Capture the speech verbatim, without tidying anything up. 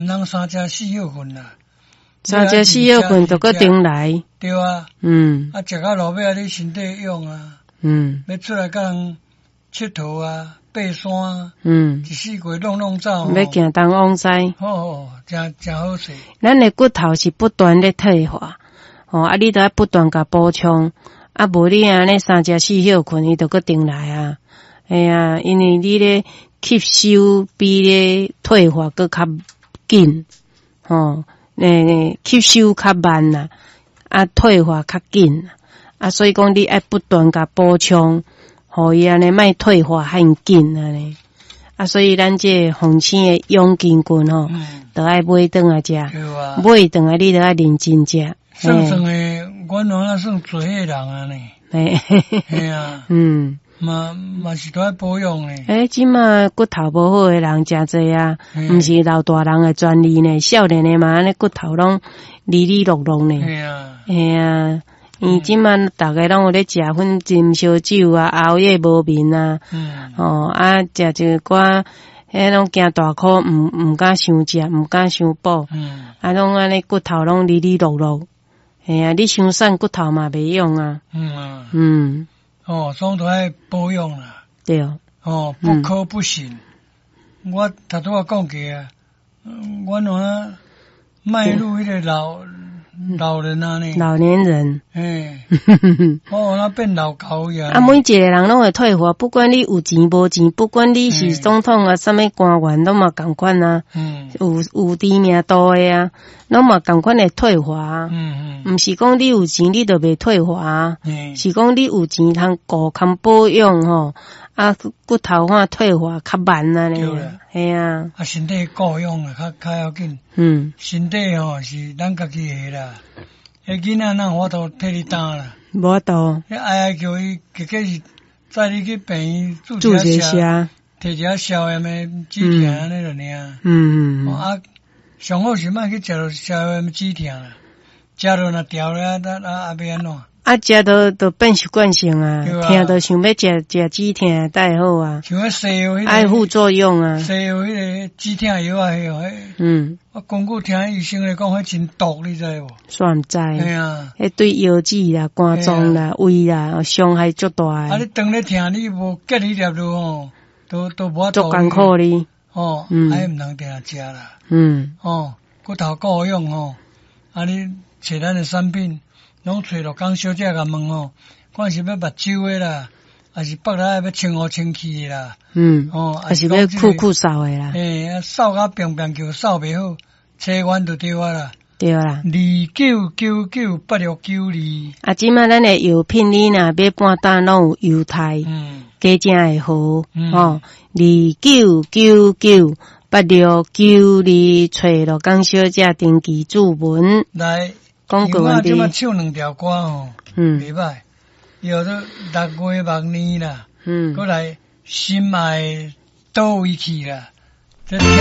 人三食四药份啦， 三食四药份都搁顶来。 对啊， 嗯， 啊，食到落尾啊，你身体用啊， 嗯， 要出来甲人佚佗啊，爬山啊， 嗯， 一四季弄弄走， 要行东往西， 哦，真真好势。 咱的骨头是不断咧退化，哦，啊，你得不断甲补充，啊，无你安尼三食四药困，伊就搁顶来啊。哎呀，因为你咧吸收比咧退化搁较紧，哦，诶，吸收较慢啦，啊，退化较紧，啊，所以讲你爱不断甲补充，互伊安尼莫退化很紧安尼。啊，所以咱这红星的养筋棍吼，都爱买顿来食，买顿来你都爱认真食。 算算诶，阮拢啊算做迄人啊呢。 嘿， 嘿啊， 嗯。 嘛嘛是都爱保养诶。 诶，即马骨头无好诶人真侪啊，毋是老大人诶专利呢，少年诶嘛安尼骨头拢哩哩落落呢。 嘿啊， 嘿啊，伊即马逐个拢有咧食粉啉烧酒啊，熬夜无眠啊， 嗯， 哦啊，食一寡迄拢惊大苦，毋毋敢伤食，毋敢伤补， 嗯， 啊，拢安尼骨头拢哩哩落落。嘿啊，你伤瘦骨头嘛袂用啊。 嗯啊， 嗯。 哦，总都爱保养啦。 对。 哦，不可不行。嗯、我头拄仔讲过啊，阮啊迈入迄个老老人啊呢。 老年人。 诶，哦，那变老狗呀。 啊，每一个人拢会退化，不管你有钱无钱，不管你是总统啊，啥物官员，拢嘛共款啊。嗯。有有知名度的啊，拢嘛共款会退化啊。嗯嗯。毋是讲你有钱你就袂退化啊，嗯、是讲你有钱通顾通保养吼，啊骨头啊退化较慢啊咧。系啊。啊， 身体顾养啊，较较要紧。嗯。身体吼、哦、是咱家己的啦。迄囡仔哪有法度替你担啦？ 无法度。 迄哀哀叫伊，结果是载你去病院注注射下， 摕一下消炎的止疼安尼就尔。 嗯嗯。 啊，上好是莫去食着消炎止疼啦，食着若调了，啊啊要安怎？啊， 食着就变习惯性啊，听着想要食食止疼才好啊。 像迄西药迄个， 爱副作用啊。 西药迄个止疼药啊，迄个。嗯。我根据听医生来讲，迄真毒，你知无？ 煞毋知。 系啊。 迄对腰子啦、肝脏啦、胃啦，伤害足大诶。 啊，你当咧听，你无隔离粒咯吼，都都无法度。 足艰苦哩。 哦。嗯。还毋通定定食啦。 嗯。 哦，骨头顾养吼，啊，你找咱诶产品。拢找着讲小姐甲问吼，看是要目睭诶啦，还是腹内要清乌清气诶啦？嗯，哦， 还是要酷酷扫诶啦？ 诶，啊，扫甲平平叫扫袂好，车源就对啊啦。 对啦。二九九九八六九二。 啊，即摆咱诶药品你若要半打拢有优待，嗯，加正会好，嗯、哦，二九九九八六九二，找着讲小姐登记注文来。 讲过我即马唱两条歌吼，嗯，袂歹，有了六月末年啦，嗯，过来心爱倒位去啦，这。